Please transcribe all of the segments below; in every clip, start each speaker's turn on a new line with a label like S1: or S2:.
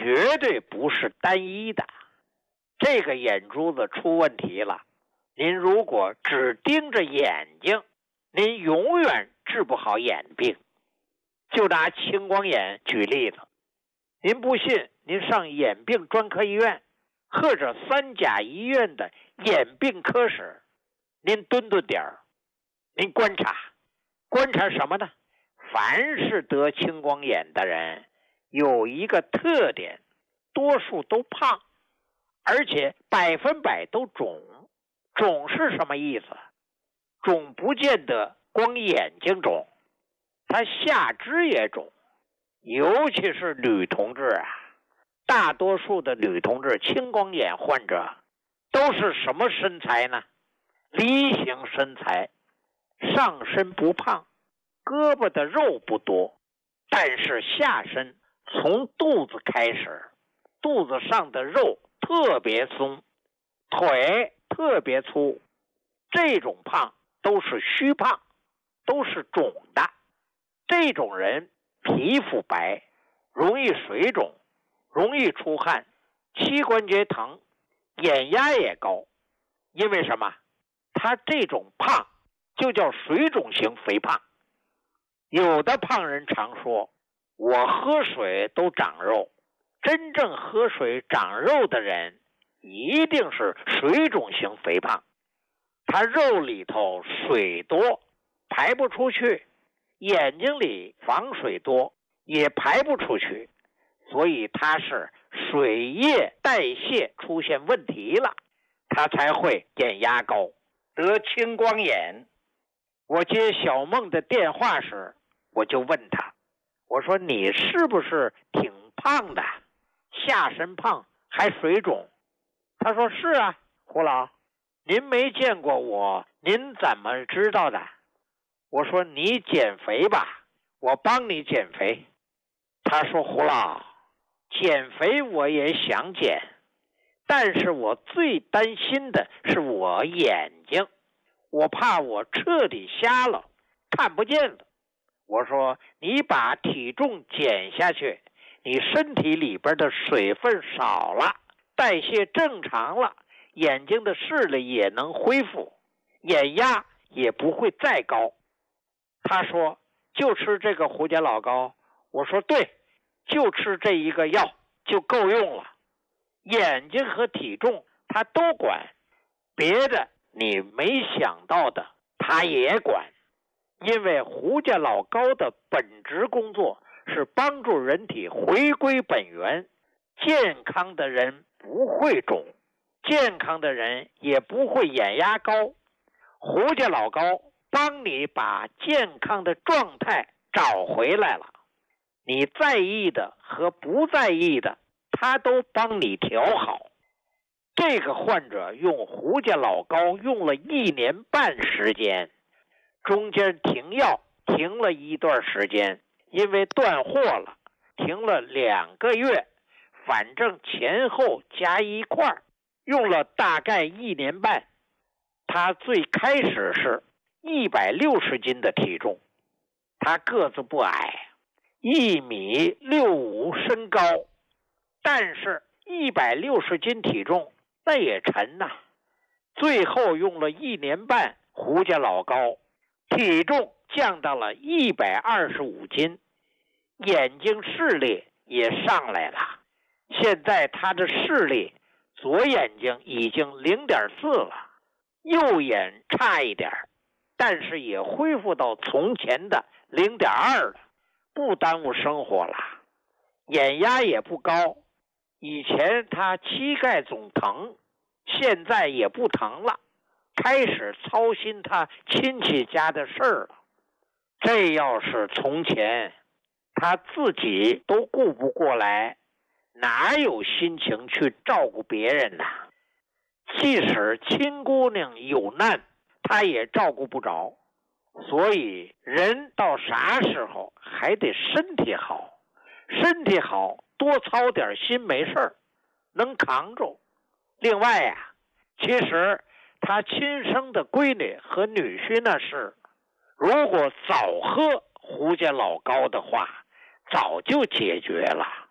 S1: 绝对不是单一的。这个眼珠子出问题了，您如果只盯着眼睛，您永远治不好眼病。就拿青光眼举例子，您不信，您上眼病专科医院或者三甲医院的眼病科室，您蹲点儿，您观察什么呢？凡是得青光眼的人有一个特点，多数都胖，而且100%都肿。肿是什么意思？肿不见得光眼睛肿，他下肢也肿，尤其是女同志啊，大多数的女同志青光眼患者都是什么身材呢？梨形身材，上身不胖，胳膊的肉不多，但是下身从肚子开始，肚子上的肉特别松，腿特别粗，这种胖都是虚胖，都是肿的。这种人皮肤白，容易水肿，容易出汗，膝关节疼，眼压也高。因为什么？他这种胖就叫水肿型肥胖。有的胖人常说，我喝水都长肉。真正喝水长肉的人一定是水肿型肥胖，他肉里头水多，排不出去，眼睛里防水多，也排不出去，所以他是水液代谢出现问题了，他才会眼压高，得青光眼。我接小梦的电话时，我就问他，我说你是不是挺胖的，下身胖还水肿？他说是啊，胡老，您没见过我，您怎么知道的？我说你减肥吧，我帮你减肥。他说胡老，减肥我也想减，但是我最担心的是我眼睛，我怕我彻底瞎了，看不见了。我说你把体重减下去，你身体里边的水分少了，代谢正常了，眼睛的视力也能恢复，眼压也不会再高。他说就吃这个胡家老膏。我说对，就吃这一个药就够用了，眼睛和体重他都管，别的你没想到的他也管。因为胡家老膏的本职工作是帮助人体回归本源，健康的人不会肿，健康的人也不会眼压高。胡家老膏帮你把健康的状态找回来了，你在意的和不在意的他都帮你调好。这个患者用胡家老膏用了1年半时间，中间停药停了一段时间，因为断货了，停了2个月，反正前后加一块用了大概1年半。他最开始是160斤的体重，他个子不矮，1.65米身高，但是160斤体重那也沉呐。最后用了1年半胡家老膏，体重降到了125斤，眼睛视力也上来了。现在他的视力，左眼睛已经0.4了，右眼差一点，但是也恢复到从前的0.2了，不耽误生活了。眼压也不高，以前他膝盖总疼，现在也不疼了，开始操心他亲戚家的事儿了。这要是从前，他自己都顾不过来，哪有心情去照顾别人呢？即使亲姑娘有难，他也照顾不着。所以人到啥时候还得身体好，身体好多操点心没事儿，能扛住。另外呀，其实他亲生的闺女和女婿那事，如果早喝胡家老膏的话，早就解决了。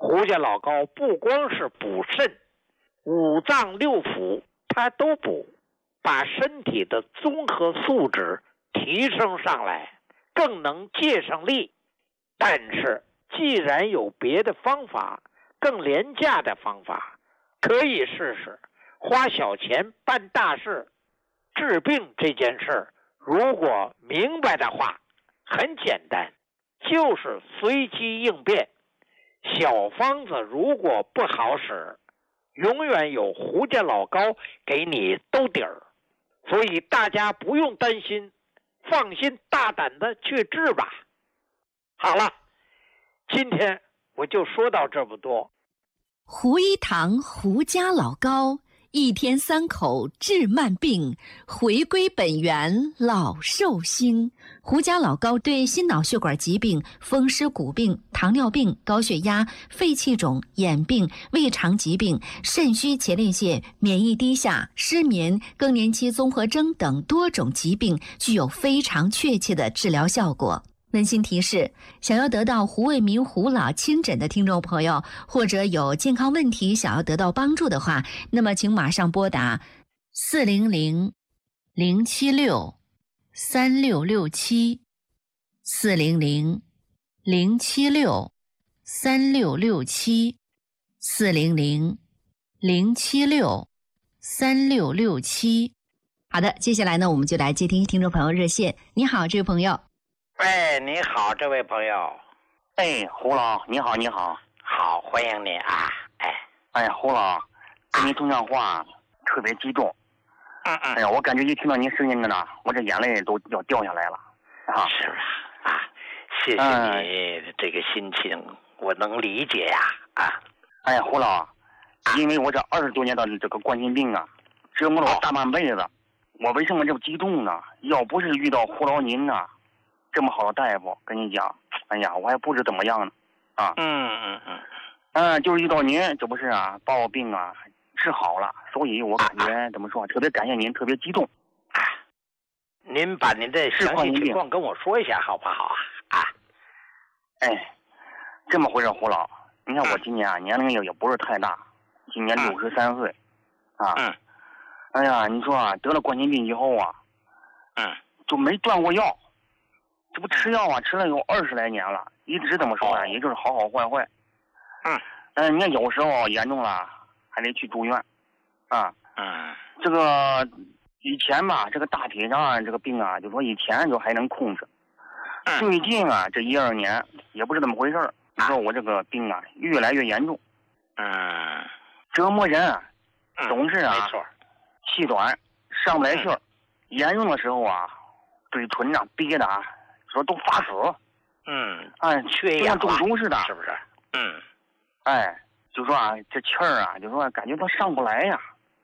S1: 胡家老高不光是补肾，五脏六腑它都补，把身体的综合素质提升上来，更能借上力。但是既然有别的方法，更廉价的方法，可以试试花小钱办大事。治病这件事如果明白的话，很简单，就是随机应变。小方子如果不好使，永远有胡家老高给你兜底儿。所以大家不用担心，放心大胆的去治吧。好了，今天我就说到这么多。
S2: 胡一堂胡家老高，一天3口治慢病，回归本源老寿星。胡家老高对心脑血管疾病、风湿骨病、糖尿病、高血压、肺气肿、眼病、胃肠疾病、肾虚前列腺、免疫低下、失眠、更年期综合征等多种疾病具有非常确切的治疗效果。温馨提示：想要得到胡卫民胡老亲诊的听众朋友，或者有健康问题想要得到帮助的话，那么请马上拨打400-076-3667，400-076-3667。好的，接下来呢，我们就来接听众朋友热线。你好，这位朋友。
S1: 哎，你好，这位朋友。
S3: 哎，胡老，你好，你好，
S1: 好，欢迎你啊！
S3: 哎，胡老，跟你通上话特别激动。哎呀，我感觉一听到您声音了呢，我这眼泪都要掉下来了。啊，
S1: 是吧？啊，谢谢你这个心情，我能理解呀。
S3: 哎呀，胡老，因为我这20多年的这个冠心病啊，折磨了我大半辈子，我为什么这么激动呢？要不是遇到胡老您呢，这么好的大夫，跟你讲，哎呀，我还不知怎么样呢，啊，就是遇到您，这不是啊，把我病啊治好了，所以我感觉怎么说，特别感谢您，特别激动。
S1: 您把您的详细情况跟我说一下，好不好啊？
S3: 哎，这么回事，胡老，你看我今年啊年龄也不是太大，今年63岁，啊，哎呀，你说啊，得了冠心病以后啊，就没断过药。这不吃药啊，吃了有20来年了，一直这么说啊，也就是好好坏坏。你看有时候严重了还得去住院，啊，这个以前吧，这个大体上这个病啊，就说以前就还能控制，最近啊这1-2年也不知怎么回事，你说我这个病啊越来越严重，折磨人啊，总是啊，气短，上不来气儿，严重的时候啊，嘴唇啊憋的啊。说都发死，
S1: 缺氧，
S3: 就像中毒似的，
S1: 是不是？
S3: 就说啊，这气儿啊，就说感觉都上不来呀，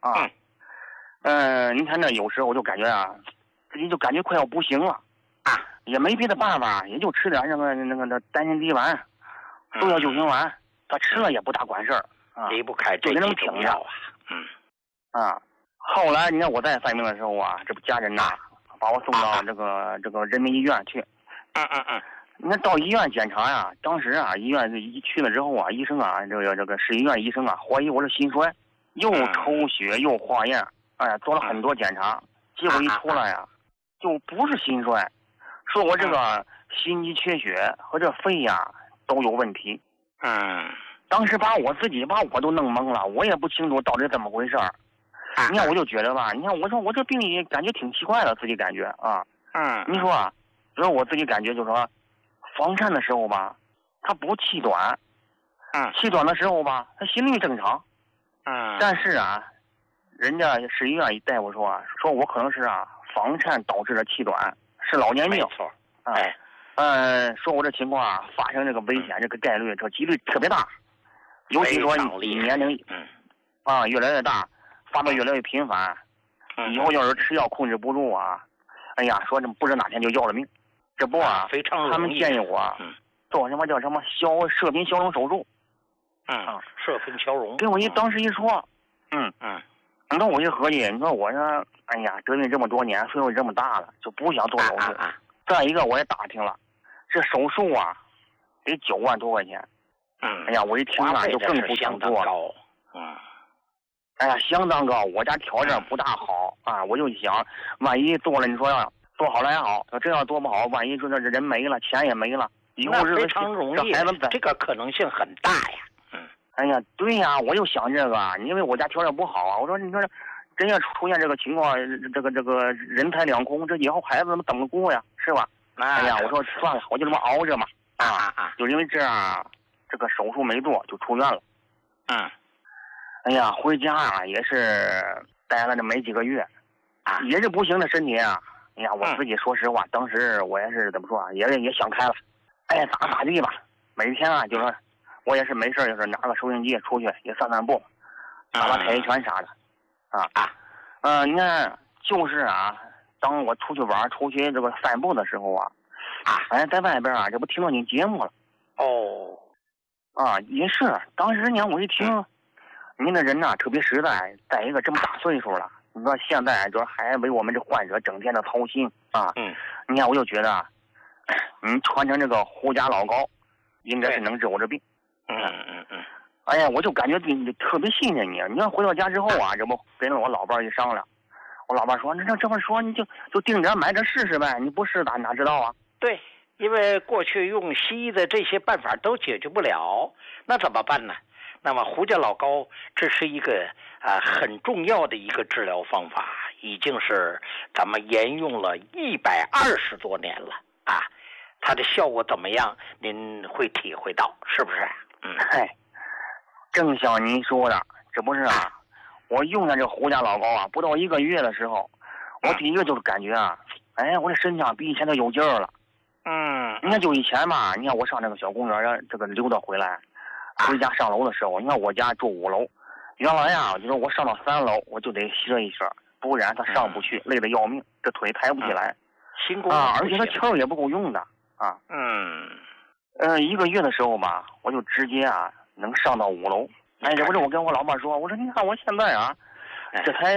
S3: 你看这有时候我就感觉啊，自己就感觉快要不行了，也没别的办法，也就吃点那个丹参滴丸，速效救心丸，他吃了也不大管事儿，
S1: 离不开这几种药
S3: 啊。后来你看我在犯病的时候啊，这不家人呐把我送到这个人民医院去。你看到医院检查呀，当时啊，医院一去了之后啊，医生啊，这个市医院医生啊，怀疑我是心衰，又抽血又化验，做了很多检查，结果一出来呀，就不是心衰，说我这个心肌缺血和这肺呀都有问题。当时把我都弄懵了，我也不清楚到底怎么回事儿。你看我就觉得吧，你看我说我这病也感觉挺奇怪的，自己感觉啊。你说啊，比如我自己感觉就是说，房颤的时候吧，他不气短，气短的时候吧，他心率正常，但是啊，人家市医院大夫说啊，说我可能是啊房颤导致的气短，是老年病，
S1: 没错，
S3: 说我这情况啊发生这个危险这个概率这几率特别大，尤其说你年龄越来越大，发作越来越频繁，以后要是吃药控制不住啊，哎呀，说这不知哪天就要了命。这不啊，
S1: 非常
S3: 他们建议我做什么叫什么射频消融手术。
S1: 射频消融。
S3: 给我当时一说，你说我一合计，你说我说，哎呀，得病这么多年，岁数这么大了，就不想做手术。再一个，我也打听了，这手术啊，得9万多块钱。 哎呀，我一听啊，就更不想做了。哎呀，相当高，我家条件不大好啊，我就想，万一做了，你说要做好了还好，这要做不好，万一说这人没了，钱也没了，以后
S1: 非常容易，这个可能性很大呀。
S3: 哎呀，对呀，我就想这个，因为我家条件不好啊，我说你说真要出现这个情况，这个人财两空，这以后孩子怎么等着过呀，是吧？哎呀，我说算了，我就这么熬着嘛。就因为这样，这个手术没做就出院了。哎呀，回家啊也是待了这没几个月，也是不行的身体啊。哎呀，我自己说实话，当时我也是怎么说啊，也想开了，哎，咋地吧。每天啊，就说我也是没事，就是拿个收音机出去也散步，打打太极拳啥的。你看，就是啊，当我出去玩、出去这个散步的时候啊，哎，在外边啊，这不听到你节目了。也是，当时呢，我一听。您的人呐，特别实在，在一个这么大岁数了，你说现在就是还为我们这患者整天的操心啊。你看我就觉得，你传承这个胡家老高，应该是能治我这病。哎呀，我就感觉你特别信任你。你要回到家之后啊，这不跟我老伴一商量，我老伴说，那这么说你就定点买着试试呗，你不试哪知道啊？
S1: 对，因为过去用西医的这些办法都解决不了，那怎么办呢？那么胡家老高，这是一个很重要的一个治疗方法，已经是咱们沿用了120多年了啊。它的效果怎么样？您会体会到，是不是？
S3: 正像您说的，这不是啊？我用上这胡家老高啊，不到1个月的时候，我第一个就是感觉啊，哎，我这身上比以前都有劲儿了。你看就以前嘛，你看我上这个小公园这个溜达回来。回家上楼的时候，你看我家住5楼，原来呀，就说我上到3楼，我就得歇一歇，不然他上不去，累得要命，这腿抬不起来。而且他气儿也不够用的啊。1个月的时候吧，我就直接啊能上到5楼。哎，这不是我跟我老伴说，我说你看我现在啊，这才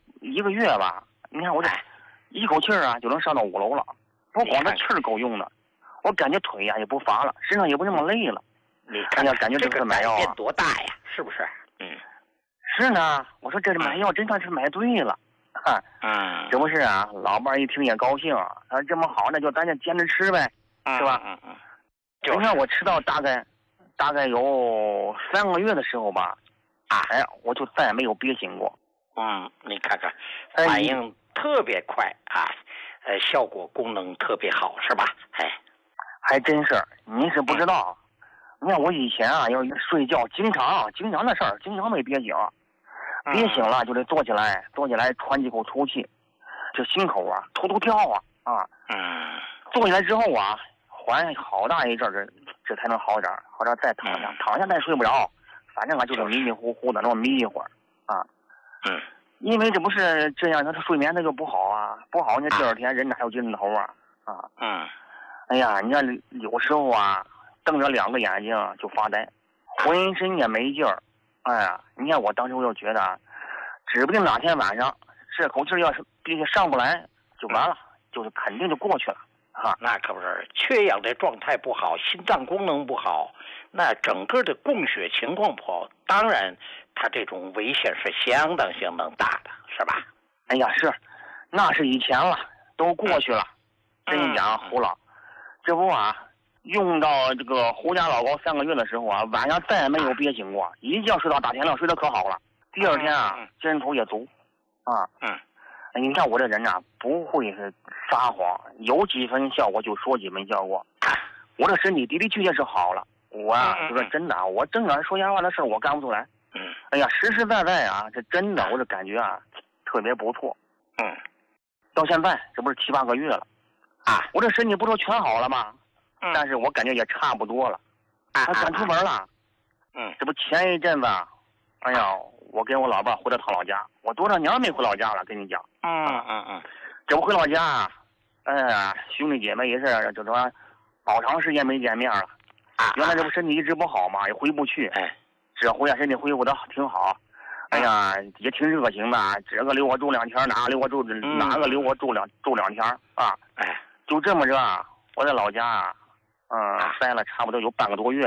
S3: 1个月吧，你看我这一口气啊就能上到5楼了，不光这气儿够用的，我感觉腿呀也不乏了，身上也不那么累了。
S1: 你看
S3: 呀，感觉这个买药
S1: 啊多大呀，是不是？
S3: 是呢。我说这买药真算是买对了。这不是啊，老伴一听也高兴，他说这么好，那就咱就坚持吃呗，是吧？你看我吃到大概有3个月的时候吧，哎，我就再也没有憋醒过。
S1: 你看看，反应特别快啊，效果功能特别好，是吧？
S3: 还真是，您是不知道。你看我以前啊，要睡觉，经常的事儿，经常没憋醒，憋醒了就得坐起来喘几口粗气，这心口啊突突跳啊。坐起来之后啊，缓好大一阵儿，这才能好点，再躺下再睡不着，反正啊就是迷迷糊糊的那么迷一会儿啊。因为这不是这样，他睡眠他就不好啊，不好，你第2天人哪有劲头啊？哎呀，你看有时候啊。瞪着2个眼睛就发呆，浑身也没劲儿。哎呀，你看我当时我就觉得，指不定哪天晚上这口气要是必须上不来就完了，就是肯定就过去了啊。
S1: 那可不是，缺氧的状态不好，心脏功能不好，那整个的供血情况不好，当然它这种危险是相当大的，是吧？
S3: 哎呀，是，那是以前了，都过去了。真讲胡老，这不啊。用到这个胡家老高3个月的时候啊，晚上再也没有憋醒过，一觉睡到大天亮，睡得可好了。第2天啊，精神头也足啊。你看我这人啊，不会是撒谎，有几分效果就说几分效果。我这身体的确是好了，我啊就说真的，我正常说瞎话的事我干不出来。哎呀，实实在在啊，这真的，我这感觉啊特别不错。到现在这不是7、8个月了我这身体不说全好了吗？但是我感觉也差不多了，他敢出门了。这不前一阵子，哎呀，我跟我老伴回到他老家，我多少年没回老家了，跟你讲。这不回老家，哎呀，兄弟姐妹也是，就说好长时间没见面了。原来这不身体一直不好嘛，也回不去。这回身体恢复的挺好。哎呀，也挺热情的，这个留我住2天，哪个留我住2天啊？就这么着，我在老家待了差不多有半个多月吧，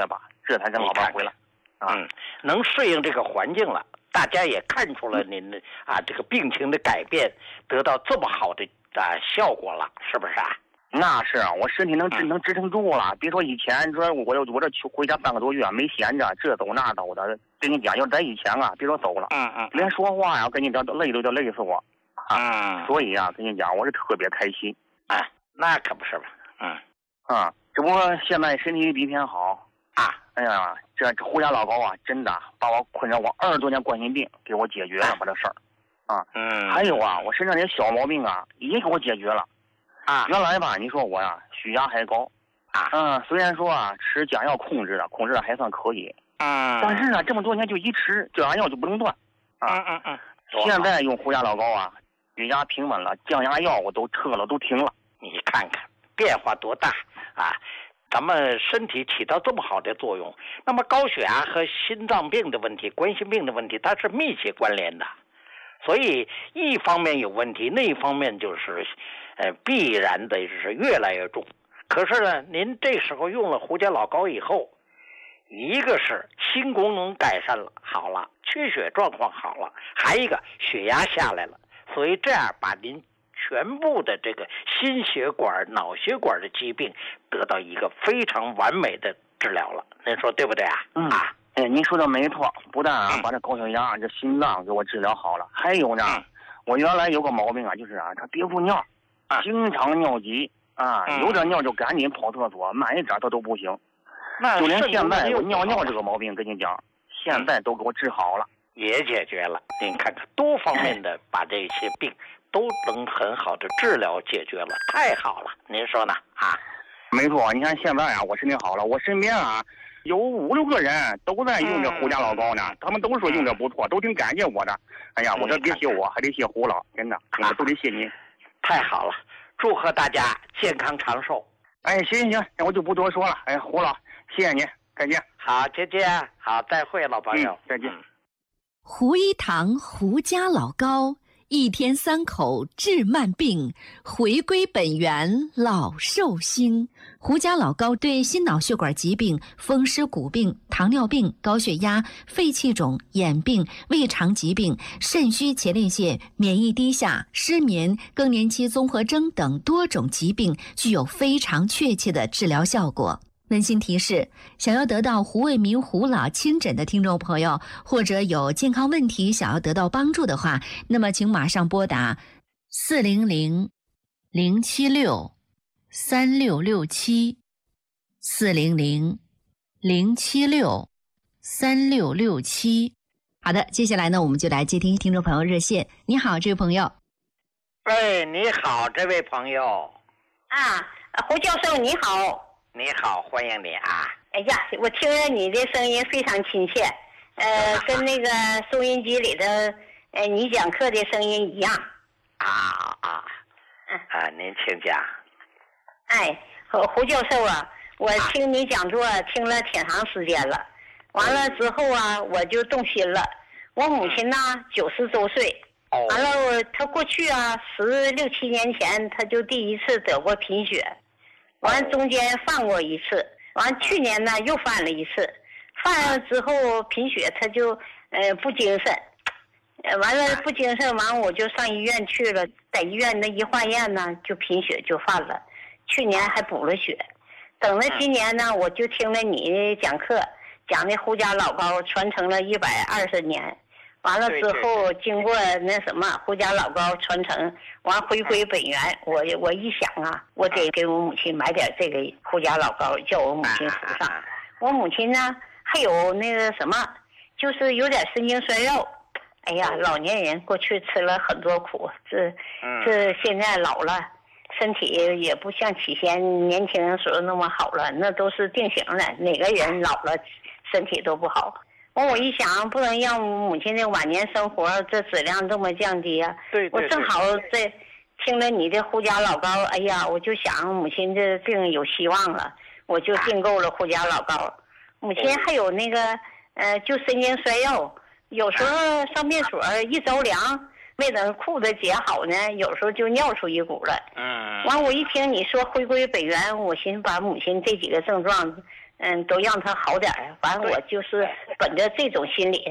S3: 这才跟老伴回来。
S1: 能适应这个环境了，大家也看出了您的这个病情的改变，得到这么好的效果了，是不是啊？
S3: 那是啊，我身体能支撑住了。别说以前说我这回家3个多月没闲着，这走那走的。跟你讲，要在以前别说走了，连说话呀，跟你讲都累死我。所以跟你讲，我是特别开心。
S1: 那可不是吧？
S3: 只不过现在身体比以前好。哎呀，这胡家老高真的把我困扰我20多年冠心病给我解决了，把这事儿。还有我身上这些小毛病也给我解决了。原来你说我血压还高。虽然说吃降药控制的还算可以。但是这么多年就一吃降压药就不能断。现在用胡家老高血压平稳了，降压药我都撤了，都停了。
S1: 你看看变化多大咱们身体起到这么好的作用，那么高血压和心脏病的问题、冠心病的问题，它是密切关联的。所以一方面有问题，那一方面就是必然的是越来越重。可是呢，您这时候用了胡家老高以后，一个是心功能改善了，好了，缺血状况好了，还一个血压下来了。所以这样把您全部的这个心血管、脑血管的疾病得到一个非常完美的治疗了，您说对不对
S3: 您说的没错，不但把这高血压、这心脏给我治疗好了，还有呢，我原来有个毛病就是他憋不住尿，经常尿急有点尿就赶紧跑厕所，慢一点他都不行。就连现在我尿这个毛病，跟你讲，现在都给我治好了，
S1: 也解决了。您看看多方面的把这些病都能很好的治疗解决了，太好了，您说呢
S3: 没错，你看现在我身体好了，我身边有5、6个人都在用这胡家老高呢，他们都说用的不错，都挺感谢我的。哎呀，我说别谢我，还得谢胡老，真的，都得谢您。
S1: 太好了，祝贺大家健康长寿。
S3: 行，那我就不多说了。胡老，谢谢您，再见。
S1: 好，再见，好，再会，老朋友，
S3: 再见。
S2: 胡一堂胡家老高，1天3口治慢病，回归本源老寿星。胡家老高对心脑血管疾病、风湿骨病、糖尿病、高血压、肺气肿、眼病、胃肠疾病、肾虚前列腺、免疫低下、失眠、更年期综合征等多种疾病具有非常确切的治疗效果。温馨提示：想要得到胡卫民胡老亲诊的听众朋友，或者有健康问题想要得到帮助的话，那么请马上拨打400-076-3667 400-076-3667。好的，接下来呢，我们就来接听众朋友热线。你好，这位朋友。
S1: 你好，这位朋友。
S4: 胡教授你好。
S1: 你好，欢迎你
S4: 哎呀，我听着你的声音非常亲切，跟那个收音机里的你讲课的声音一样。
S1: 您请讲。
S4: 胡教授我听你讲座听了挺长时间了，完了之后我就动心了。我母亲90多岁，完了她过去16、17年前她就第一次得过贫血。完中间犯过一次，完去年呢又犯了一次，犯了之后贫血他就不精神，完了不精神，完我就上医院去了，在医院那一化验呢就贫血就犯了，去年还补了血，等了今年呢我就听了你讲课，讲的胡家老高传承了120年。完了之后，经过那什么胡家老高传承，完回归本源，我一想我得给我母亲买点这个胡家老高，叫我母亲服上。我母亲呢还有那个什么，就是有点神经衰弱。哎呀，老年人过去吃了很多苦，这现在老了，身体也不像起先年轻时候那么好了，那都是定型了，哪个人老了身体都不好。我一想，不能让母亲的晚年生活这质量这么降低
S1: 对，
S4: 我正好在听了你的胡家老高，哎呀，我就想母亲这病有希望了，我就订购了胡家老高。母亲还有那个就神经衰弱，有时候上厕所一着凉，没等裤子解好呢，有时候就尿出一股了。完我一听你说回归本源，我寻思把母亲这几个症状都让他好点儿。完了，我就是本着这种心理，